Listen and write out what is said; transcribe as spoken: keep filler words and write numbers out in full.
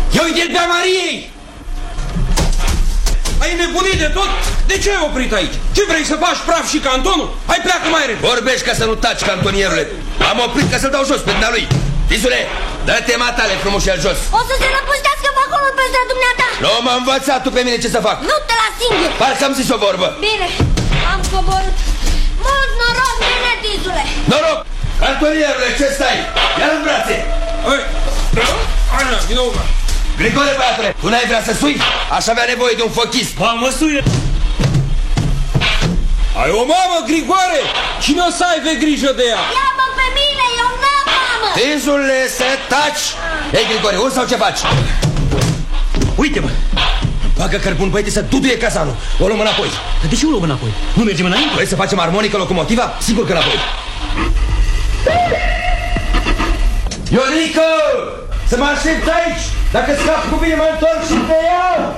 Ia uite-l pe Mariei! Ai nebunit de tot? De ce ai oprit aici? Ce vrei să faci praf și cantonul? Hai pleacă mai repede! Vorbești ca să nu taci, cantonierule. Am oprit ca să-l dau jos pe dumnealui. Fisule, dă-te matale frumușel jos. O să se răpustească vacolul peste dumneata. Nu m-a învățat tu pe mine ce să fac. Nu te las singur. Parcă am zis o vorbă. Bine, am coborât. Mult noroc, bine, Tizule. Noroc! Cantonierule, ce stai? Ia-l în brațe. Hai, hai, vină urmă. Grigore, băiatule, tu n-ai vrea să sui? Aș avea nevoie de un fochist. Ba, mă suie. Ai o mamă, Grigoare! Cine o să aibă grijă de ea? Ia-mă pe mine, eu n-am mamă. Tizule, să taci! Ei, Grigore, urci sau ce faci? Uite-mă. Bagă cărbun, băiete, să duduie cazanul. O luăm înapoi. De ce o luăm înapoi? Nu mergem înainte? Vrei să facem armonică locomotiva? Sigur că înapoi. Ionico! Să mă aștepți aici! Dacă scap cu bine, mă întorc și te iau!